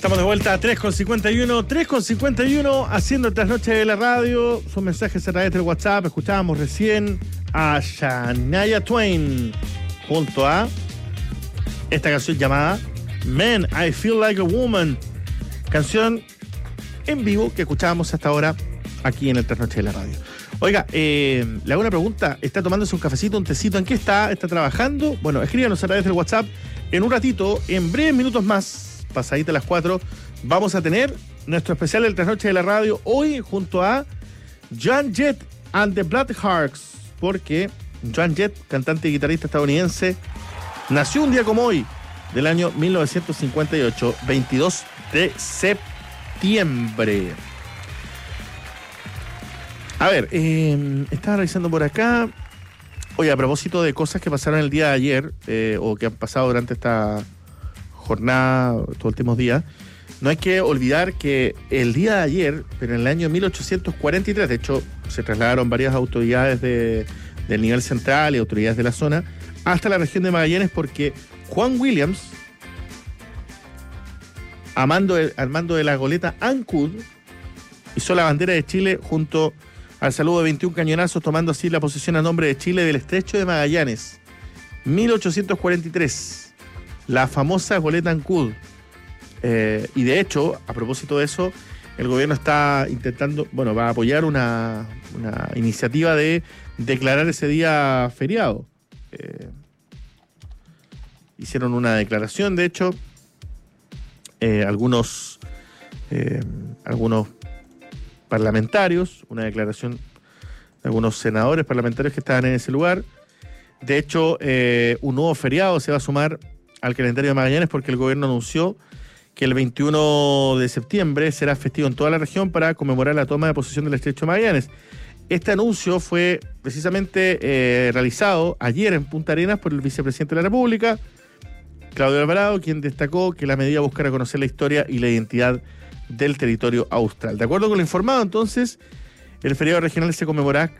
Estamos de vuelta a 3:51, haciendo el trasnoche de la radio. Sus mensajes a través del WhatsApp. Escuchábamos recién a Shania Twain junto a esta canción llamada Man, I Feel Like a Woman. Canción en vivo que escuchábamos hasta ahora aquí en el trasnoche de la radio. Oiga, le hago una pregunta. ¿Está tomándose un cafecito, un tecito? ¿En qué está? ¿Está trabajando? Bueno, escríbanos a través del WhatsApp. En un ratito, en breves minutos más, pasadita a las 4, vamos a tener nuestro especial del trasnoche de la radio hoy junto a Joan Jett and the Blackhearts, porque Joan Jett, cantante y guitarrista estadounidense, nació un día como hoy del año 1958, 22 de septiembre. A ver, estaba revisando por acá. Oye, a propósito de cosas que pasaron el día de ayer, o que han pasado durante esta jornada, estos últimos días, no hay que olvidar que el día de ayer, pero en el año 1843, de hecho, se trasladaron varias autoridades del nivel central y autoridades de la zona hasta la región de Magallanes, porque Juan Williams, al mando de la goleta Ancud, hizo la bandera de Chile junto al saludo de 21 cañonazos, tomando así la posesión a nombre de Chile del Estrecho de Magallanes. 1843, la famosa goleta Ancud. Y de hecho, a propósito de eso, el gobierno está intentando, va a apoyar una iniciativa de declarar ese día feriado. Hicieron una declaración, de hecho, algunos parlamentarios, una declaración de algunos senadores parlamentarios que estaban en ese lugar. De hecho, un nuevo feriado se va a sumar al calendario de Magallanes porque el gobierno anunció que el 21 de septiembre será festivo en toda la región para conmemorar la toma de posesión del Estrecho de Magallanes. Este anuncio fue precisamente realizado ayer en Punta Arenas por el vicepresidente de la República, Claudio Alvarado, quien destacó que la medida buscará conocer la historia y la identidad del territorio austral. De acuerdo con lo informado, entonces, el feriado regional se conmemorará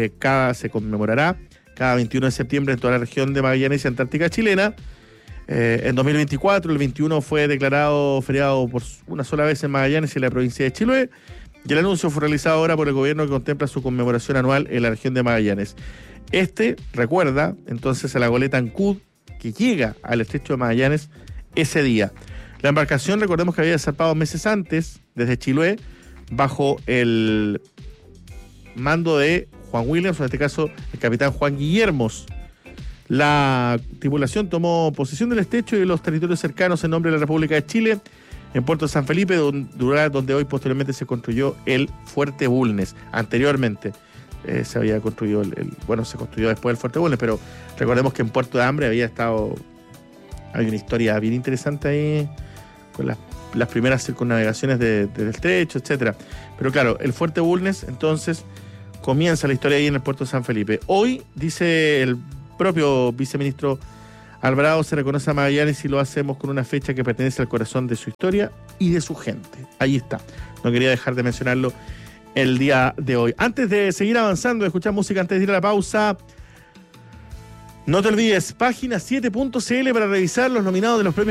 cada 21 de septiembre en toda la región de Magallanes y Antártica chilena. En 2024, el 21 fue declarado feriado por una sola vez en Magallanes y en la provincia de Chiloé, y el anuncio fue realizado ahora por el gobierno que contempla su conmemoración anual en la región de Magallanes. Recuerda entonces a la goleta Ancud, que llega al Estrecho de Magallanes ese día. La embarcación, recordemos que había zarpado meses antes desde Chiloé bajo el mando de Juan Williams, o en este caso el capitán Juan Guillermos. La tripulación tomó posesión del estrecho y de los territorios cercanos en nombre de la República de Chile en Puerto San Felipe, donde hoy posteriormente se construyó el Fuerte Bulnes. Anteriormente se había construido se construyó después el Fuerte Bulnes, pero recordemos que en Puerto de Hambre hay una historia bien interesante ahí con las primeras circunnavegaciones del estrecho, etcétera. Pero claro, el Fuerte Bulnes, entonces, comienza la historia ahí en el puerto de San Felipe. Hoy, dice el propio viceministro Alvarado, se reconoce a Magallanes y lo hacemos con una fecha que pertenece al corazón de su historia y de su gente. Ahí está. No quería dejar de mencionarlo el día de hoy. Antes de seguir avanzando, de escuchar música, antes de ir a la pausa, no te olvides, página7.cl para revisar los nominados de los premios